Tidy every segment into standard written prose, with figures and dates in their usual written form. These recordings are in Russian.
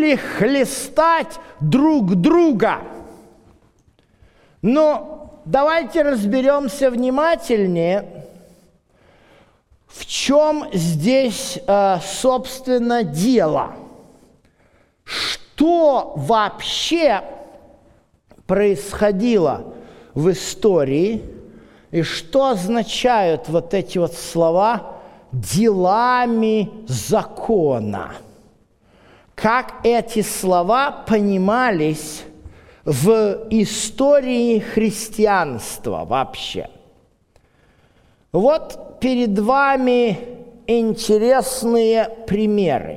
начали хлестать друг друга. Но давайте разберемся внимательнее, в чем здесь, собственно, дело. Что вообще происходило в истории, и что означают вот эти вот слова «делами закона». Как эти слова понимались в истории христианства вообще. Вот перед вами интересные примеры.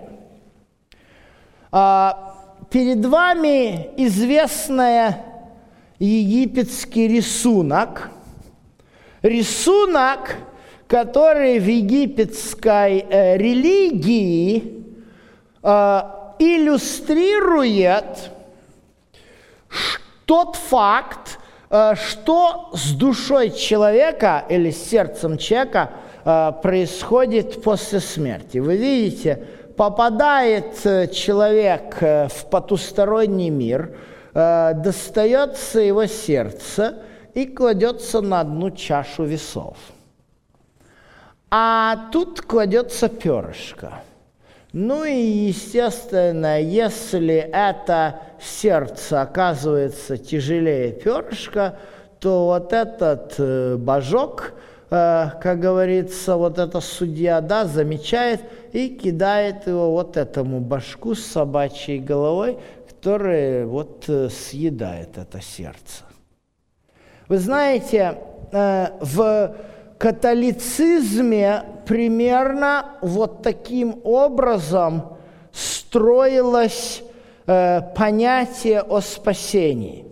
Перед вами известный египетский рисунок. Рисунок, который в египетской религии иллюстрирует тот факт, что с душой человека или с сердцем человека происходит после смерти. Вы видите, попадает человек в потусторонний мир, достается его сердце и кладется на одну чашу весов. А тут кладется перышко. Ну и, естественно, если это сердце оказывается тяжелее перышка, то вот этот божок, как говорится, вот этот судья, да, замечает и кидает его вот этому башку с собачьей головой, который вот съедает это сердце. Вы знаете, в католицизме примерно вот таким образом строилось понятие о спасении.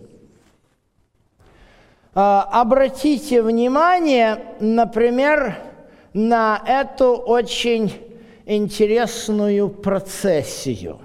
Обратите внимание, например, на эту очень интересную процессию.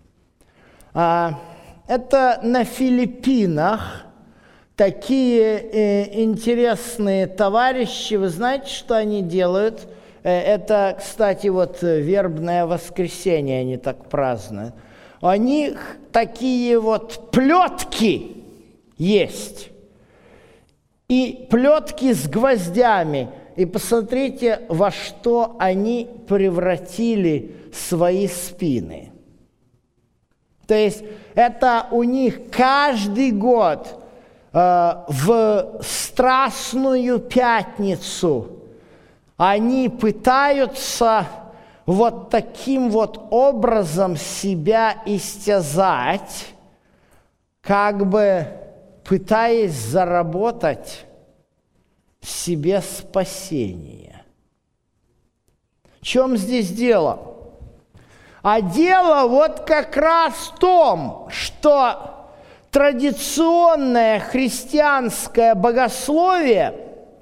Это на Филиппинах такие интересные товарищи. Вы знаете, что они делают? Это, кстати, вот вербное воскресенье они так празднуют. У них такие вот плетки есть. И плетки с гвоздями. И посмотрите, во что они превратили свои спины. То есть это у них каждый год в Страстную Пятницу они пытаются вот таким вот образом себя истязать, как бы пытаясь заработать в себе спасение. В чем здесь дело? А дело вот как раз в том, что традиционное христианское богословие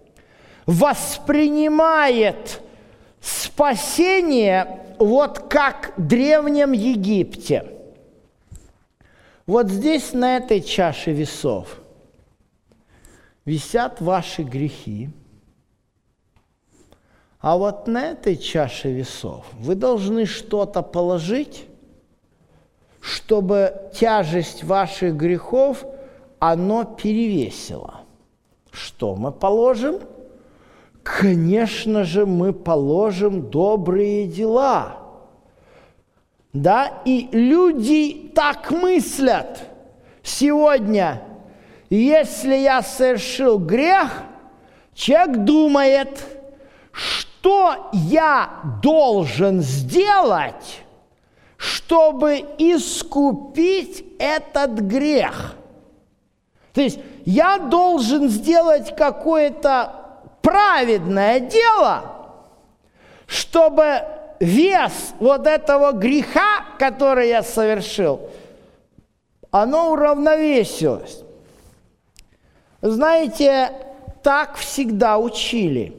воспринимает спасение вот как в Древнем Египте. Вот здесь, на этой чаше весов, висят ваши грехи, а вот на этой чаше весов вы должны что-то положить, чтобы тяжесть ваших грехов, оно перевесило. Что мы положим? Конечно же, мы положим добрые дела. Да, и люди так мыслят сегодня. Если я совершил грех, человек думает, что я должен сделать, чтобы искупить этот грех. То есть я должен сделать какое-то праведное дело, чтобы вес вот этого греха, который я совершил, оно уравновесилось. Знаете, так всегда учили.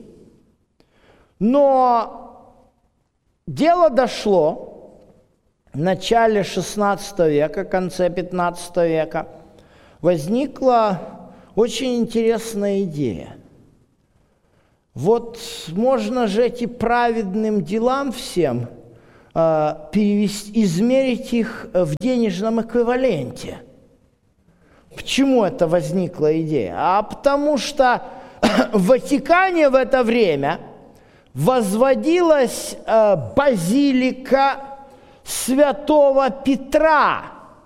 Но дело дошло в начале XVI века, конце XV века. Возникла очень интересная идея. Вот можно же этим праведным делам всем измерить их в денежном эквиваленте. Почему это возникла идея? А потому что в Ватикане в это время возводилась базилика Святого Петра.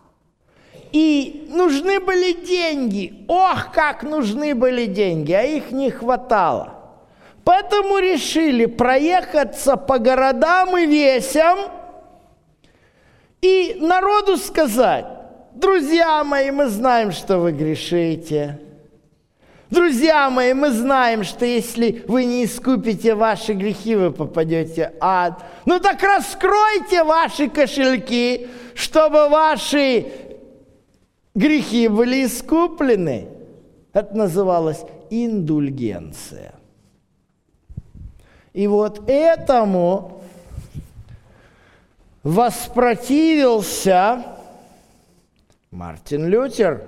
И нужны были деньги. Ох, как нужны были деньги, а их не хватало. Поэтому решили проехаться по городам и весям и народу сказать: друзья мои, мы знаем, что вы грешите. Друзья мои, мы знаем, что если вы не искупите ваши грехи, вы попадете в ад. Ну так раскройте ваши кошельки, чтобы ваши грехи были искуплены. Это называлось индульгенция. И вот этому воспротивился Мартин Лютер.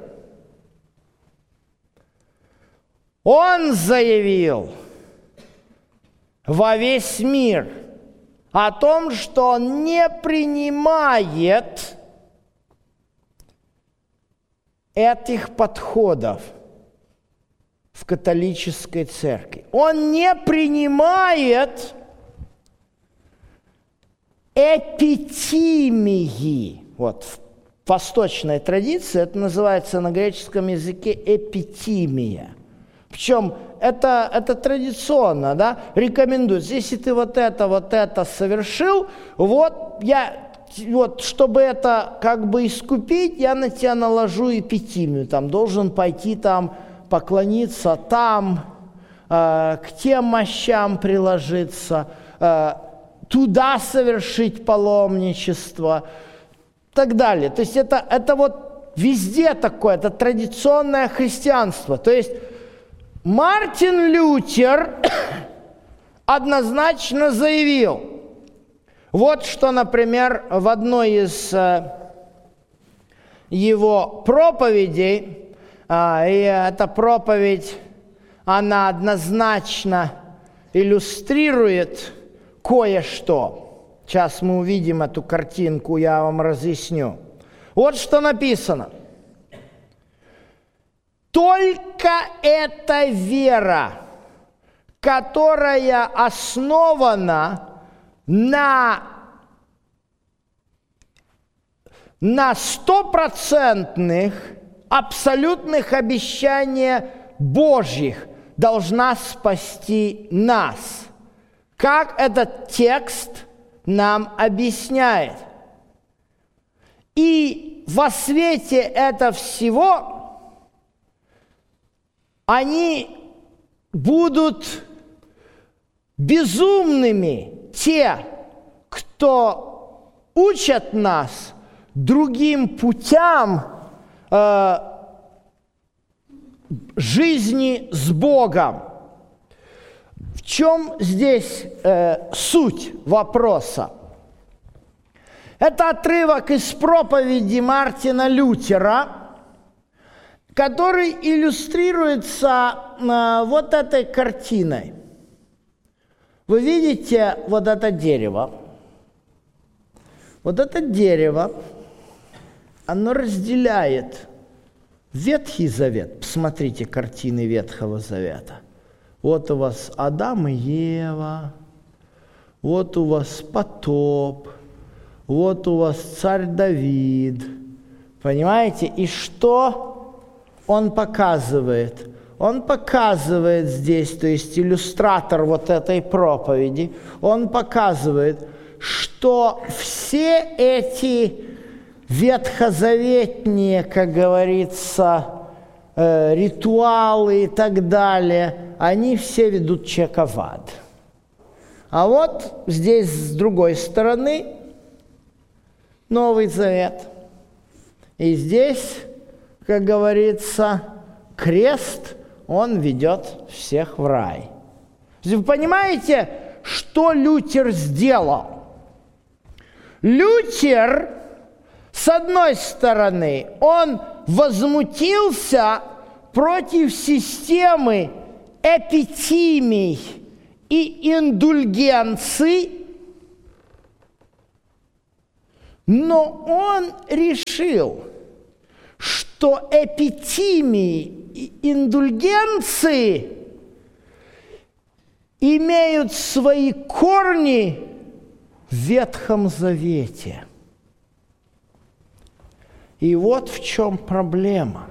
Он заявил во весь мир о том, что он не принимает этих подходов в католической церкви. Он не принимает эпитимии. Вот в восточной традиции это называется на греческом языке эпитимия. Причем это традиционно, да, рекомендуется. Если ты вот это совершил, вот чтобы это как бы искупить, я на тебя наложу эпитимию. Там должен пойти там поклониться там, к тем мощам приложиться, туда совершить паломничество и так далее. То есть это вот везде такое, это традиционное христианство. То есть Мартин Лютер однозначно заявил, вот что, например, в одной из его проповедей, и эта проповедь, она однозначно иллюстрирует кое-что. Сейчас мы увидим эту картинку, я вам разъясню. Вот что написано. Только эта вера, которая основана на стопроцентных, абсолютных обещаниях Божьих, должна спасти нас. Как этот текст нам объясняет. И во свете этого всего они будут безумными, те, кто учат нас другим путям жизни с Богом. В чем здесь суть вопроса? Это отрывок из проповеди Мартина Лютера, который иллюстрируется вот этой картиной. Вы видите вот это дерево? Вот это дерево, оно разделяет Ветхий Завет. Посмотрите картины Ветхого Завета. Вот у вас Адам и Ева, вот у вас потоп, вот у вас царь Давид. Понимаете? И что он показывает? Он показывает здесь, то есть иллюстратор вот этой проповеди, он показывает, что все эти ветхозаветные, как говорится, ритуалы и так далее, они все ведут человека в ад. А вот здесь с другой стороны Новый Завет. И здесь, как говорится, крест, он ведет всех в рай. Вы понимаете, что Лютер сделал? Лютер, с одной стороны, он возмутился против системы эпитимий и индульгенций, Но он решил, что эпитимии и индульгенции имеют свои корни в Ветхом Завете. И вот в чем проблема.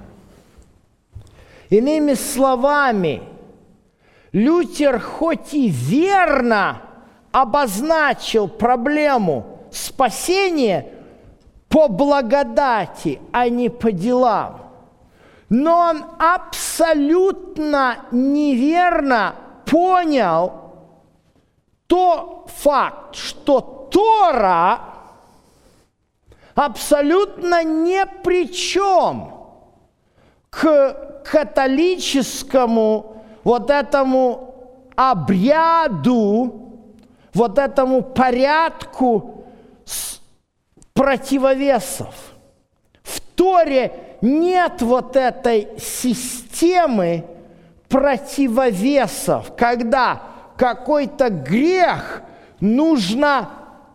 Иными словами, Лютер хоть и верно обозначил проблему спасения по благодати, а не по делам, но он абсолютно неверно понял тот факт, что Тора абсолютно ни при чем к католическому вот этому обряду, вот этому порядку противовесов. В Торе нет вот этой системы противовесов, когда какой-то грех нужно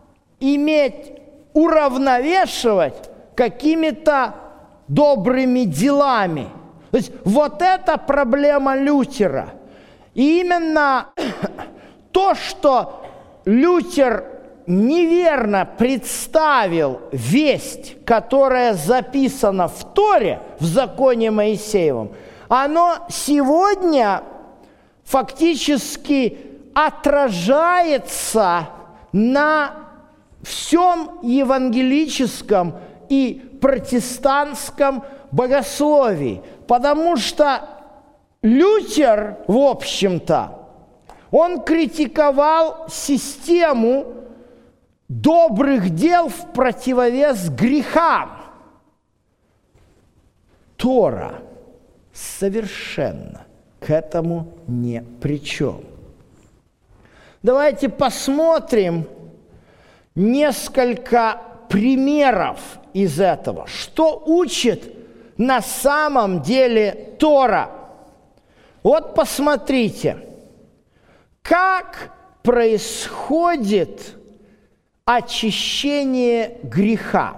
уравновешивать какими-то добрыми делами. То есть вот это проблема Лютера. И именно то, что Лютер неверно представил весть, которая записана в Торе, в законе Моисеевом, оно сегодня фактически отражается на всем евангелическом и протестантском богословии. Потому что Лютер, в общем-то, он критиковал систему добрых дел в противовес грехам. Тора совершенно к этому не при чем. Давайте посмотрим несколько примеров из этого. Что учит на самом деле Тора? Вот посмотрите, как происходит очищение греха.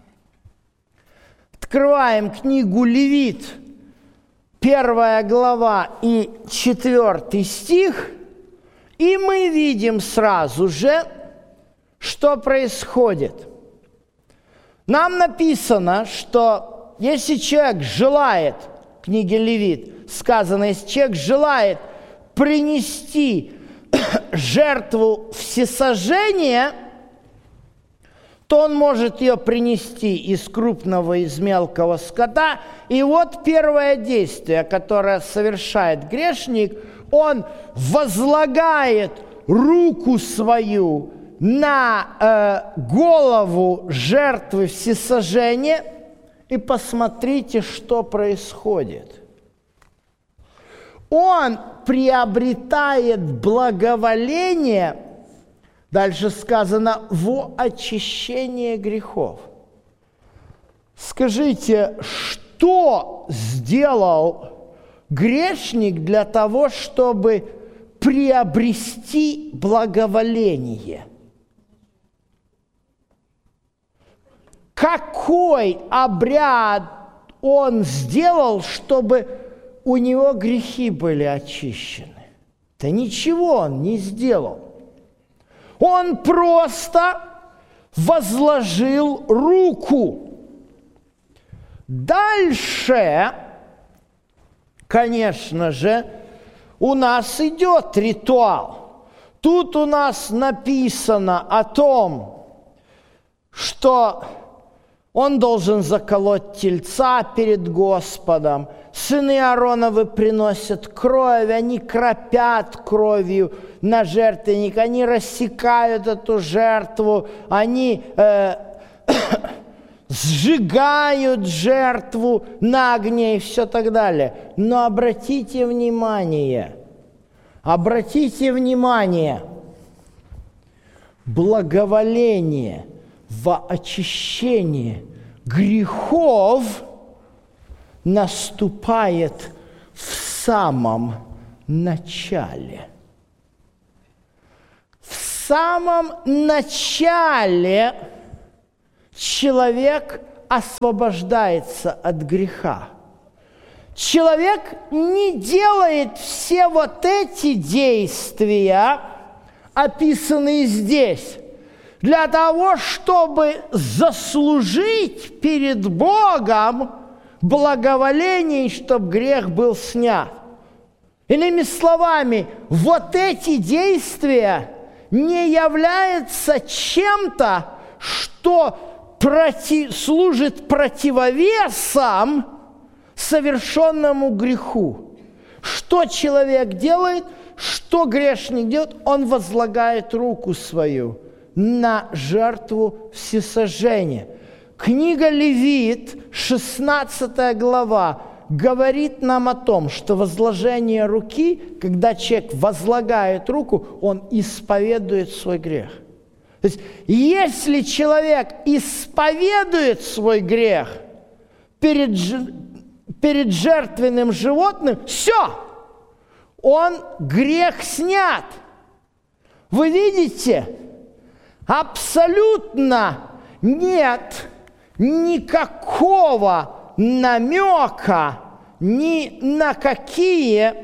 Открываем книгу Левит, 1 глава и 4 стих, и мы видим сразу же, что происходит. Нам написано, что если человек желает, в книге Левит сказано, если человек желает принести жертву всесожжения, то он может ее принести из крупного, из мелкого скота. И вот первое действие, которое совершает грешник, он возлагает руку свою на голову жертвы всесожжения, и посмотрите, что происходит. Он приобретает благоволение, дальше сказано, во очищение грехов. Скажите, что сделал грешник для того, чтобы приобрести благоволение? Какой обряд он сделал, чтобы у него грехи были очищены? Да ничего он не сделал. Он просто возложил руку. Дальше, конечно же, у нас идет ритуал. Тут у нас написано о том, что он должен заколоть тельца перед Господом. Сыны Аароновы приносят кровь, они кропят кровью на жертвенник, они рассекают эту жертву, они сжигают жертву на огне и все так далее. Но обратите внимание, благоволение во очищение грехов наступает в самом начале. В самом начале человек освобождается от греха. Человек не делает все вот эти действия, описанные здесь, для того, чтобы заслужить перед Богом благоволение, чтобы грех был снят. Иными словами, вот эти действия не являются чем-то, что служит противовесом совершенному греху. Что человек делает, что грешник делает? Он возлагает руку свою на жертву всесожжения. Книга Левит, 16 глава, говорит нам о том, что возложение руки, когда человек возлагает руку, он исповедует свой грех. То есть, если человек исповедует свой грех перед жертвенным животным, все, грех снят. Вы видите, абсолютно нет никакого намека ни на какие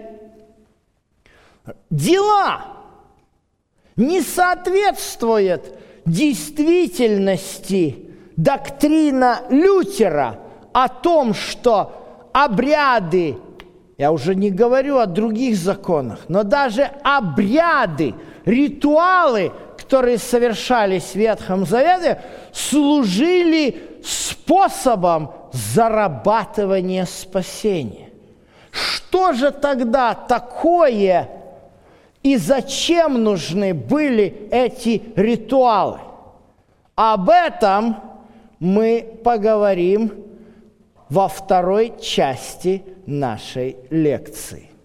дела не соответствует действительности доктрина Лютера о том, что обряды, я уже не говорю о других законах, но даже обряды, ритуалы, которые совершались в Ветхом Завете, служили способом зарабатывания спасения. Что же тогда такое и зачем нужны были эти ритуалы? Об этом мы поговорим во второй части нашей лекции.